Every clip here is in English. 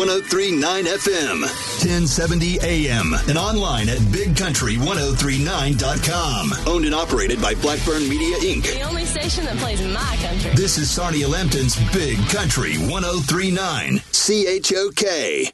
103.9 FM, 1070 AM, and online at bigcountry1039.com. Owned and operated by Blackburn Media, Inc. The only station that plays my country. This is Sarnia Lambton's Big Country 103.9 CHOK.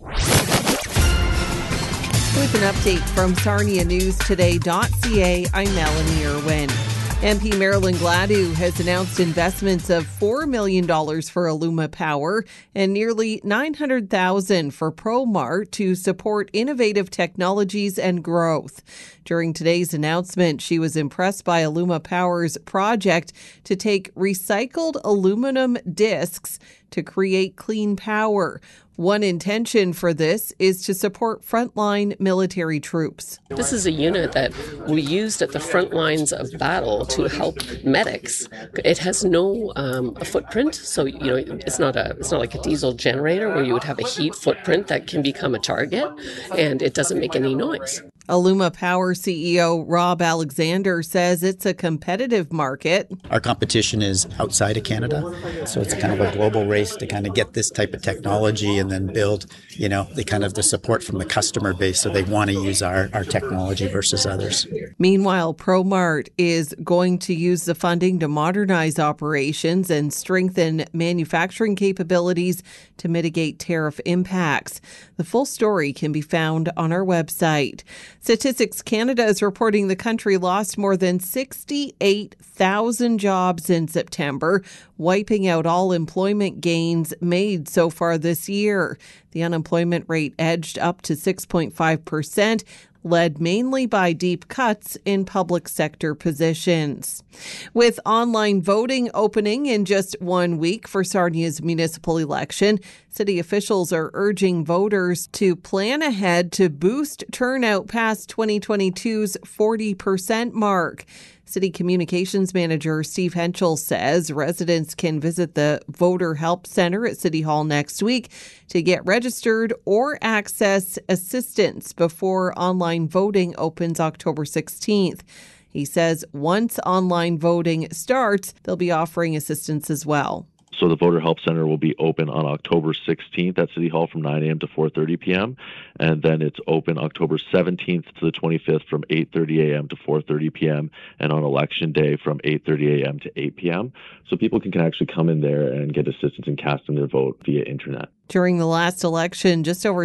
With an update from SarniaNewsToday.ca, I'm Melanie Irwin. MP Marilyn Gladu has announced investments of $4 million for Illuma Power and nearly $900,000 for ProMart to support innovative technologies and growth. During today's announcement, she was impressed by Illuma Power's project to take recycled aluminum discs to create clean power. One intention for this is to support frontline military troops. This is a unit that we used at the front lines of battle to help medics. It has no footprint, so it's not like a diesel generator where you would have a heat footprint that can become a target, and it doesn't make any noise. Illuma Power CEO Rob Alexander says it's a competitive market. Our competition is outside of Canada, so it's kind of a global race to kind of get this type of technology and then build, the support from the customer base, so they want to use our technology versus others. Meanwhile, ProMart is going to use the funding to modernize operations and strengthen manufacturing capabilities to mitigate tariff impacts. The full story can be found on our website. Statistics Canada is reporting the country lost more than 68,000 jobs in September, wiping out all employment gains made so far this year. The unemployment rate edged up to 6.5%. Led mainly by deep cuts in public sector positions. With online voting opening in just 1 week for Sarnia's municipal election, city officials are urging voters to plan ahead to boost turnout past 2022's 40% mark. City Communications Manager Steve Henschel says residents can visit the Voter Help Center at City Hall next week to get registered or access assistance before online voting opens October 16th. He says once online voting starts, they'll be offering assistance as well. So the Voter Help Center will be open on October 16th at City Hall from 9 a.m. to 4:30 p.m. And then it's open October 17th to the 25th from 8:30 a.m. to 4:30 p.m. and on Election Day from 8:30 a.m. to 8 p.m. So people can actually come in there and get assistance in casting their vote via internet. During the last election, just over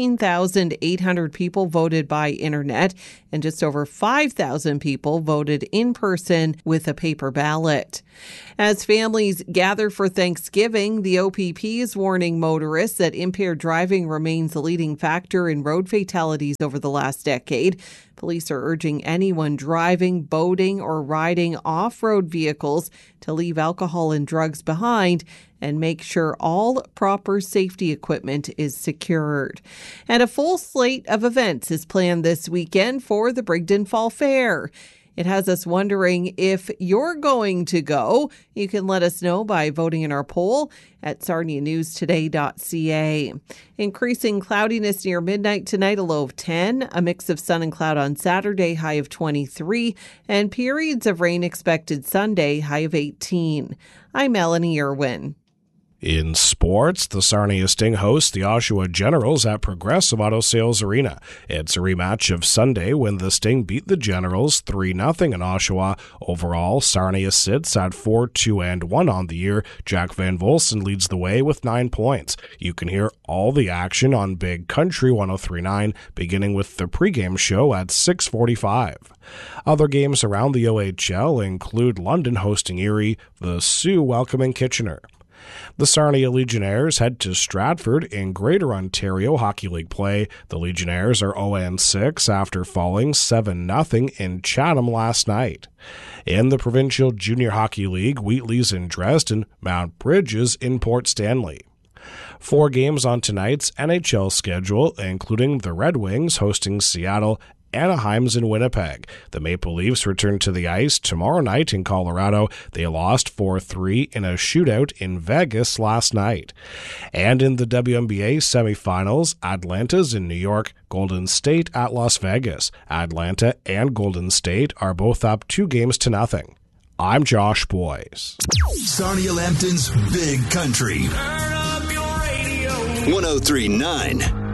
16,800 people voted by internet and just over 5,000 people voted in person with a paper ballot. As families gather for Thanksgiving, the OPP is warning motorists that impaired driving remains a leading factor in road fatalities over the last decade. Police are urging anyone driving, boating, or riding off-road vehicles to leave alcohol and drugs behind and make sure all proper safety equipment is secured. And a full slate of events is planned this weekend for the Brigden Fall Fair. It has us wondering if you're going to go. You can let us know by voting in our poll at SarniaNewsToday.ca. Increasing cloudiness near midnight tonight, a low of 10. A mix of sun and cloud on Saturday, high of 23. And periods of rain expected Sunday, high of 18. I'm Melanie Irwin. In sports, the Sarnia Sting hosts the Oshawa Generals at Progressive Auto Sales Arena. It's a rematch of Sunday when the Sting beat the Generals 3-0 in Oshawa. Overall, Sarnia sits at 4-2-1 on the year. Jack Van Volsen leads the way with 9 points. You can hear all the action on Big Country 103.9, beginning with the pregame show at 6:45. Other games around the OHL include London hosting Erie, the Sioux welcoming Kitchener. The Sarnia Legionnaires head to Stratford in Greater Ontario Hockey League play. The Legionnaires are 0-6 after falling 7-0 in Chatham last night. In the Provincial Junior Hockey League, Wheatley's in Dresden, Mount Bridges in Port Stanley. 4 games on tonight's NHL schedule, including the Red Wings hosting Seattle, Anaheim's in Winnipeg. The Maple Leafs return to the ice tomorrow night in Colorado. They lost 4-3 in a shootout in Vegas last night. And in the WNBA semifinals, Atlanta's in New York, Golden State at Las Vegas. Atlanta and Golden State are both up 2-0. I'm Josh Boyce. Sarnia Lambton's Big Country. Turn up your radio 1039